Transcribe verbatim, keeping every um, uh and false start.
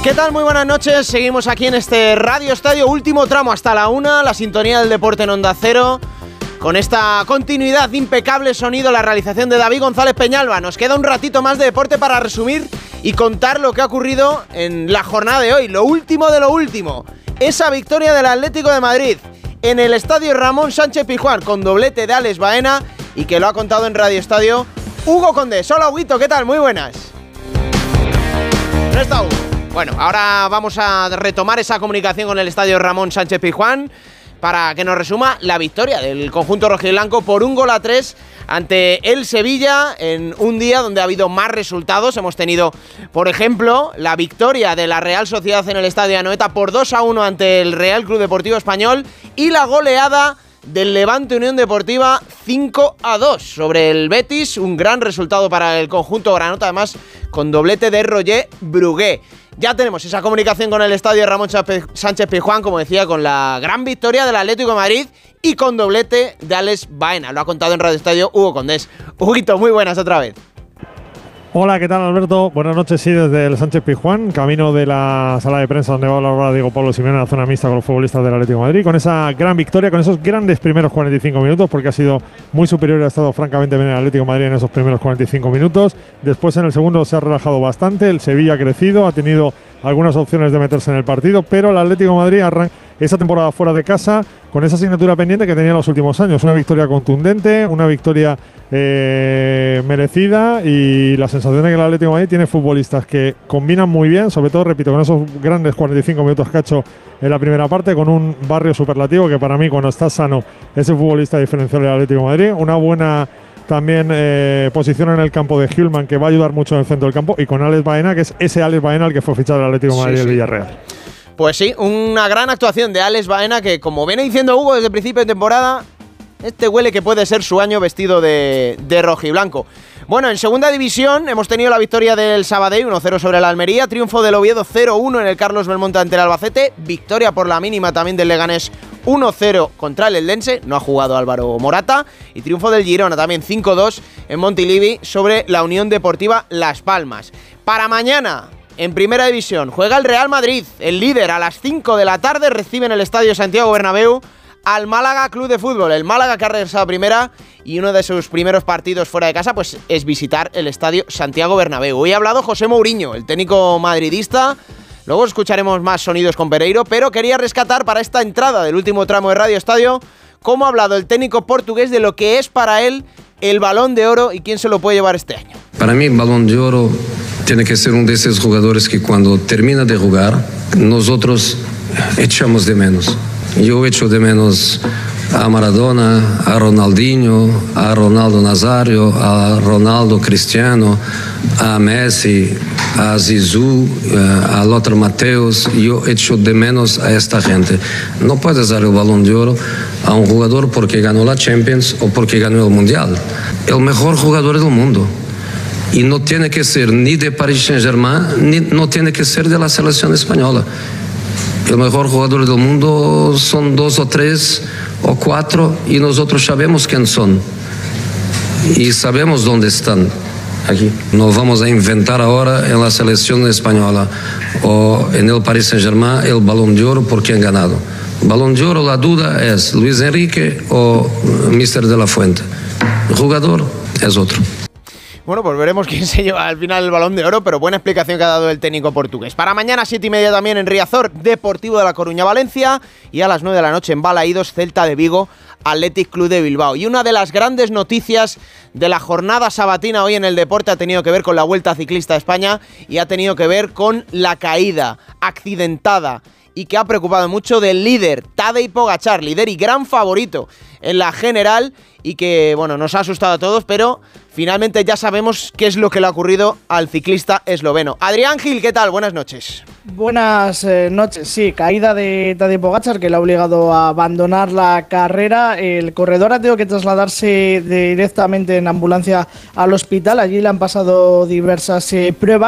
¿Qué tal? Muy buenas noches, seguimos aquí en este Radio Estadio, último tramo hasta la una, la sintonía del deporte en Onda Cero, con esta continuidad de impecable sonido, la realización de David González Peñalba. Nos queda un ratito más de deporte para resumir y contar lo que ha ocurrido en la jornada de hoy, lo último de lo último, esa victoria del Atlético de Madrid en el Estadio Ramón Sánchez Pizjuán, con doblete de Alex Baena, y que lo ha contado en Radio Estadio Hugo Condés. Hola Huguito, ¿qué tal? Muy buenas. ¿No está Hugo? Bueno, ahora vamos a retomar esa comunicación con el Estadio Ramón Sánchez Pizjuán para que nos resuma la victoria del conjunto rojiblanco por un gol a tres ante el Sevilla en un día donde ha habido más resultados. Hemos tenido, por ejemplo, la victoria de la Real Sociedad en el Estadio Anoeta por dos a uno ante el Real Club Deportivo Español y la goleada del Levante Unión Deportiva cinco a dos sobre el Betis, un gran resultado para el conjunto granota, además con doblete de Roger Brugué. Ya tenemos esa comunicación con el Estadio Ramón Sánchez Pizjuán, como decía, con la gran victoria del Atlético de Madrid y con doblete de Alex Baena. Lo ha contado en Radio Estadio Hugo Condés. Huguito, muy buenas otra vez. Hola, ¿qué tal, Alberto? Buenas noches, sí, desde el Sánchez Pizjuán, camino de la sala de prensa donde va a hablar ahora Diego Pablo Simeone, la zona mixta con los futbolistas del Atlético de Madrid, con esa gran victoria, con esos grandes primeros cuarenta y cinco minutos, porque ha sido muy superior y ha estado francamente bien el Atlético de Madrid en esos primeros cuarenta y cinco minutos. Después, en el segundo, se ha relajado bastante, el Sevilla ha crecido, ha tenido algunas opciones de meterse en el partido, pero el Atlético de Madrid arranca esa temporada fuera de casa con esa asignatura pendiente que tenía en los últimos años. Una victoria contundente, una victoria eh, merecida, y la sensación de que el Atlético de Madrid tiene futbolistas que combinan muy bien, sobre todo, repito, con esos grandes cuarenta y cinco minutos que ha hecho en la primera parte, con un Barrio superlativo que para mí, cuando está sano, es el futbolista diferencial del Atlético de Madrid. Una buena también eh, posición en el campo de Hjulman, que va a ayudar mucho en el centro del campo, y con Alex Baena, que es ese Alex Baena al que fue fichado el Atlético de Madrid y sí, el Villarreal. Pues sí, una gran actuación de Alex Baena, que, como viene diciendo Hugo desde el principio de temporada, este huele que puede ser su año vestido de, de rojiblanco. Bueno, en segunda división hemos tenido la victoria del Sabadell uno cero sobre el Almería, triunfo del Oviedo cero uno en el Carlos Belmonte ante el Albacete, victoria por la mínima también del Leganés uno cero contra el Eldense, no ha jugado Álvaro Morata, y triunfo del Girona también cinco dos en Montilivi sobre la Unión Deportiva Las Palmas. Para mañana, en primera división, juega el Real Madrid, el líder, a las cinco de la tarde, recibe en el Estadio Santiago Bernabéu al Málaga Club de Fútbol. El Málaga, que ha regresado a primera, y uno de sus primeros partidos fuera de casa pues es visitar el Estadio Santiago Bernabéu. Hoy ha hablado José Mourinho, el técnico madridista. Luego escucharemos más sonidos con Pereiro, pero quería rescatar para esta entrada del último tramo de Radio Estadio cómo ha hablado el técnico portugués de lo que es para él el Balón de Oro y quién se lo puede llevar este año. Para mí, el Balón de Oro tiene que ser uno de esos jugadores que cuando termina de jugar, nosotros echamos de menos. Yo echo de menos a Maradona, a Ronaldinho, a Ronaldo Nazario, a Ronaldo Cristiano, a Messi, a Zizou, a Lothar Matthäus. Yo echo de menos a esta gente. No puedes dar el Balón de Oro a un jugador porque ganó la Champions o porque ganó el Mundial. El mejor jugador del mundo. Y no tiene que ser ni de Paris Saint-Germain, ni no tiene que ser de la selección española. El mejor jugador del mundo son dos o tres o cuatro y nosotros sabemos quién son y sabemos dónde están. Aquí no vamos a inventar ahora en la selección española o en el Paris Saint-Germain el Balón de Oro por quien ha ganado. Balón de Oro, la duda es Luis Enrique o míster de la Fuente. El jugador es otro. Bueno, pues veremos quién se lleva al final el Balón de Oro, pero buena explicación que ha dado el técnico portugués. Para mañana, siete y media también en Riazor, Deportivo de La Coruña, Valencia, y a las nueve de la noche en Balaídos, Celta de Vigo, Athletic Club de Bilbao. Y una de las grandes noticias de la jornada sabatina hoy en el deporte ha tenido que ver con la Vuelta Ciclista a España y ha tenido que ver con la caída accidentada y que ha preocupado mucho del líder, Tadej Pogačar, líder y gran favorito en la general, y que, bueno, nos ha asustado a todos, pero finalmente ya sabemos qué es lo que le ha ocurrido al ciclista esloveno. Adrián Gil, ¿qué tal? Buenas noches. Buenas eh, noches. Sí, caída de Tadej Pogačar, que le ha obligado a abandonar la carrera. El corredor ha tenido que trasladarse directamente en ambulancia al hospital. Allí le han pasado diversas eh, pruebas.